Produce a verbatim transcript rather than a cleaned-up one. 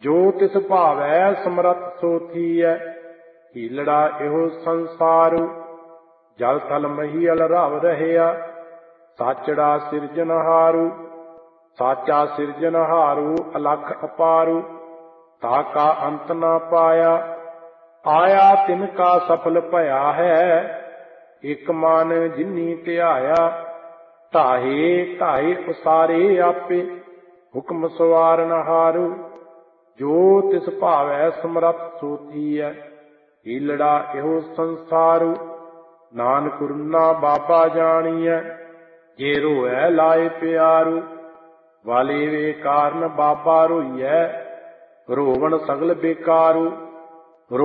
ਜੋ ਤਿਸ ਭਾਵੈ ਸਮਰੱਥ ਸੋ ਥੀਐ। ਹੀਲੜਾ ਇਹੋ ਸੰਸਾਰੂ, ਜਲ ਥਲ ਮਹੀਅਲ ਰਵ ਰਹਿਆ। ਸਾਚੜਾ ਸਿਰਜਨਹਾਰੂ, ਸਾਚਾ ਸਿਰਜਨਹਾਰੂ ਅਲਖ ਅਪਾਰੂ। ਤਾ ਕਾ ਅੰਤ ਨਾ ਪਾਇਆ, ਆਇਆ ਤਿਨ ਕਾ ਸਫਲ ਭਇਆ ਹੈ। ਇਕ ਮਨ ਜਿਨੀ ਧਿਆਇਆ, ਢਾਹੇ ਢਾਹੇ ਉਸਾਰੇ ਆਪੇ। ਹੁਕਮ ਸਵਾਰਨ ਹਾਰੂ, ਜੋ ਤਿਸ ਭਾਵੈ ਸਮਰੱਥ ਸੋ ਥੀਐ। ਹੀਲੜਾ ਇਹੋ ਸੰਸਾਰੂ, ਨਾਨਕ ਰੁਨਾ ਬਾਬਾ ਜਾਣੀਐ। ਜੇ ਰੋਐ ਲਾਏ ਪਿਆਰੂ, ਵਾਲੇ ਵੇ ਕਾਰਨ ਬਾਬਾ ਰੋਈਐ। ਰੋਵਣ ਸਗਲ ਬੇਕਾਰੂ,